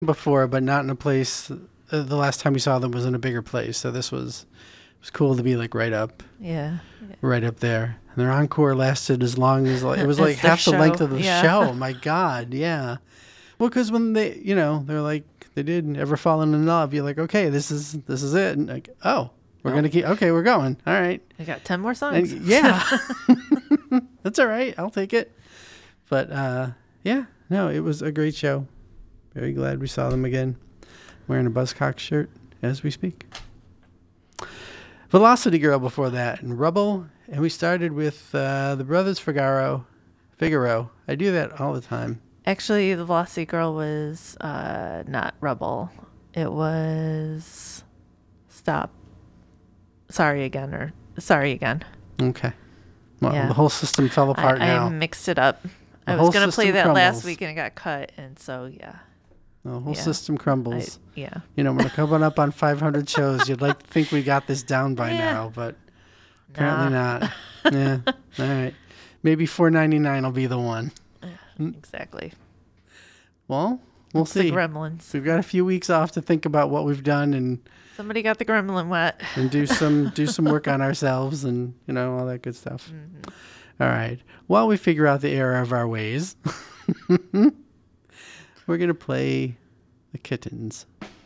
before, but not in a place. The last time we saw them was in a bigger place, so this was cool to be like Yeah. right up there. And their encore lasted as long as it was like As the half the length show, of the yeah. show. My God, yeah. Well, because when they're like they did Ever Fallen in Love, you're like, okay, this is it, and like, oh, we're gonna keep. Okay, we're going. All right. We got 10 more songs. And, yeah, that's all right. I'll take it. But yeah, no, it was a great show. Very glad we saw them again. Wearing a Buzzcock shirt as we speak. Velocity Girl before that, and Rubble, and we started with the Brothers Figaro. I do that all the time. Actually, the Velocity Girl was not Rubble. It was Stop. Sorry Again. Okay. Well, Yeah. the whole system fell apart now. I mixed it up. The I whole was going to play system that crumbles. last week and it got cut. And so, yeah. The whole Yeah. system crumbles. Yeah. We're coming up on 500 shows. You'd like to think we got this down by now, but apparently not. Yeah. All right. Maybe $4.99 will be the one. Exactly. Well, we'll It's see. the Gremlins. We've got a few weeks off to think about what we've done and Somebody got the gremlin wet. do some work on ourselves and all that good stuff. Mm-hmm. All right. While we figure out the error of our ways, we're gonna play the Kittens.